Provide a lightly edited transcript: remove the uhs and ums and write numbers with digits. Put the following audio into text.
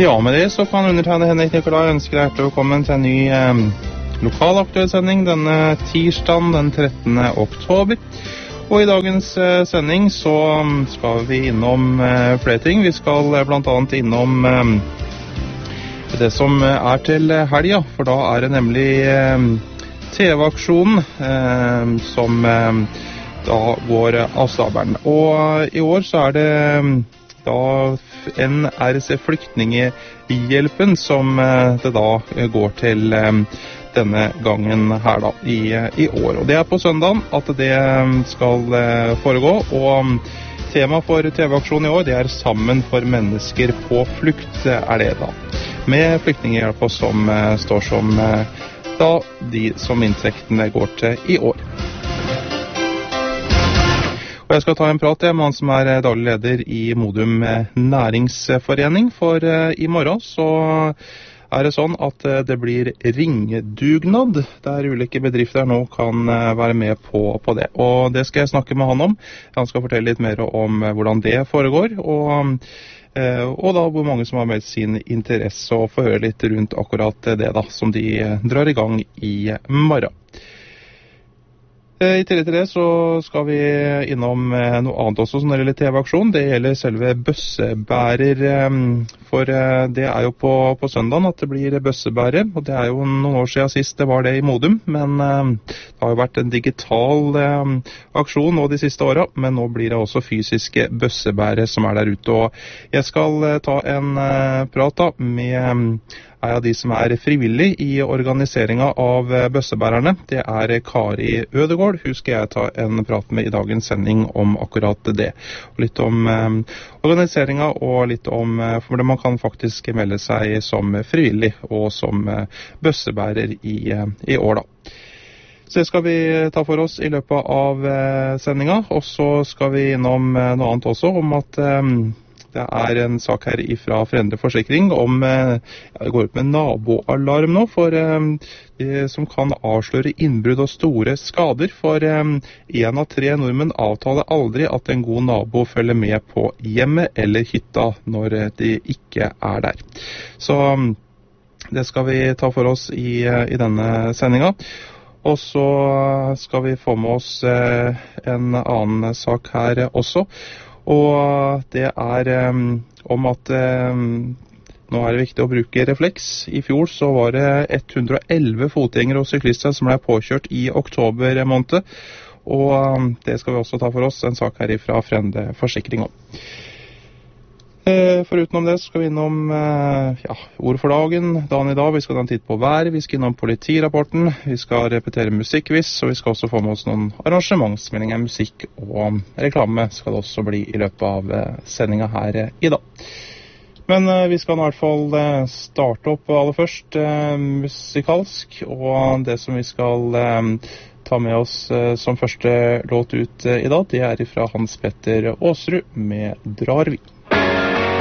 Ja, med det så kan undertegne Henrik Nikolai ønske deg hjertelig velkommen til en ny lokalaktuell sending denne tirsdagen den 13. oktober. Og i dagens sending så skal vi innom flere ting. Vi skal blant annet innom det som til helga, for da det nemlig TV-aksjonen som da går av stabelen. Og i år så det da NRC Flyktningehjelpen som det da går til denne gangen her da i år. Og det på søndagen at det skal foregå, og tema for TV-aksjonen i år det Sammen for mennesker på flukt det da. Med flyktninghjelp som står som da de som inntektene går til i år. Og jeg skal ta en prat med han som daglig leder i Modum Næringsforening, for i morgen så det sånn at det blir ringdugnad, der ulike bedrifter nå kan være med på det. Og det skal jeg snakke med han om. Han skal fortelle litt mer om hvordan det foregår, og da hvor mange som har meldt sin interesse, og få høre litt rundt akkurat det da, som de drar i gang i morgen. I tillegg til det så skal vi innom noe annet også som gjelder TV-aksjon. Det gjelder selve bøssebærer, for det jo på søndagen at det blir bøssebærer, og det jo noen år siden sist det var det i Modum, men det har jo vært en digital aksjon nå de siste årene, men nå blir det også fysiske bøssebærer som der ute, og jeg skal ta en prat da med av de som frivillig i organiseringen av bøssebærerne. Det Kari Ødegård. Hun skal jeg ta en prat med i dagens sending om akkurat det. Og litt om organiseringen, og litt om hvordan man kan faktisk melde seg som frivillig og som bøssebærer i år da. Så det skal vi ta for oss i løpet av sendingen, og så skal vi innom noe annet også, om at det en sak her fra Frende Forsikring om det går ut med naboalarm nå for som kan avsløre innbrudd og store skader, for 1 av 3 nordmenn avtaler aldri at en god nabo følger med på hjemmet eller hytta når de ikke der. Så det skal vi ta for oss i denne sendingen. Og så skal vi få med oss en annen sak her også. Og det om at nå det viktig å bruke refleks. I fjor så var det 111 fotgjengere og syklister som ble påkjørt i oktober måned. Og det skal vi også ta for oss, en sak her fra Frende Forsikring også. Foruten om det skal vi innom ord for dagen i dag. Vi skal ta en titt på været, vi skal innom politirapporten, vi skal repetere musikkviss, og vi skal også få med oss noen arrangementsmeldinger, musikk og reklame skal det også bli i løpet av sendingen her i dag. Men vi skal i hvert fall starte opp aller først musikalsk, og det som vi skal ta med oss som første låt ut i dag, det fra Hans Petter Aasrud med Drar vi.